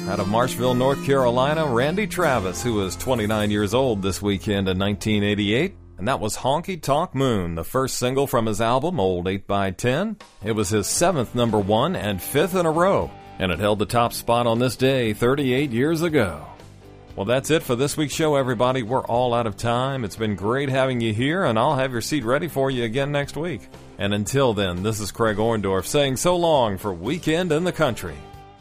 Out of Marshville, North Carolina, Randy Travis, who was 29 years old this weekend in 1988. And that was Honky Tonk Moon, the first single from his album, Old 8x10. It was his 7th number one and 5th in a row. And it held the top spot on this day 38 years ago. Well, that's it for this week's show, everybody. We're all out of time. It's been great having you here, and I'll have your seat ready for you again next week. And until then, this is Craig Orndorff saying so long for Weekend in the Country.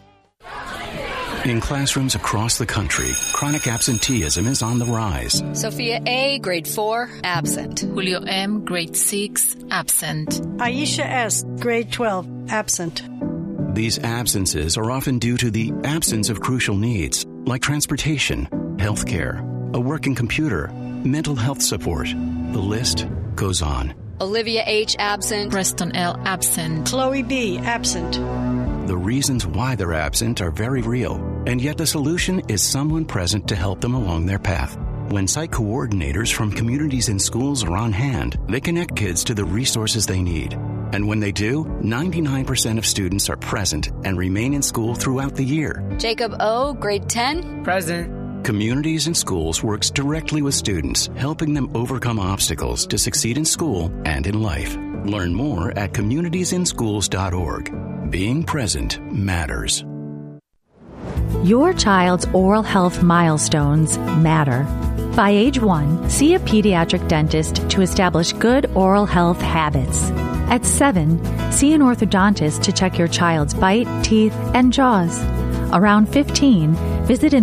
In classrooms across the country, chronic absenteeism is on the rise. Sophia A., grade 4, absent. Julio M., grade 6, absent. Aisha S., grade 12, absent. These absences are often due to the absence of crucial needs, like transportation, health care, a working computer, mental health support. The list goes on. Olivia H., absent. Preston L., absent. Chloe B., absent. The reasons why they're absent are very real, and yet the solution is someone present to help them along their path. When site coordinators from communities and schools are on hand, they connect kids to the resources they need. And when they do, 99% of students are present and remain in school throughout the year. Jacob O., grade 10, present. Communities and Schools works directly with students, helping them overcome obstacles to succeed in school and in life. Learn more at communitiesinschools.org. Being present matters. Your child's oral health milestones matter. By age 1, see a pediatric dentist to establish good oral health habits. At 7, see an orthodontist to check your child's bite, teeth, and jaws. Around 15, visit an